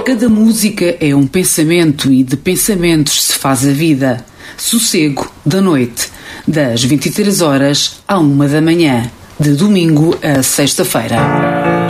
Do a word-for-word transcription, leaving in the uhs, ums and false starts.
Cada música é um pensamento e de pensamentos se faz a vida. Sossego da noite, das vinte e três horas à uma da manhã, de domingo a sexta-feira.